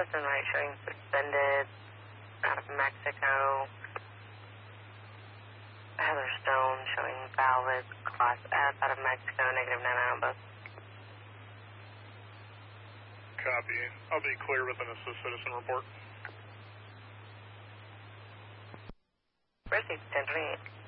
Justin Wright showing suspended out of Mexico. Heather Stone showing valid Class F out of Mexico, -99 on both. Copy. I'll be clear with an assist citizen report. Received 1028.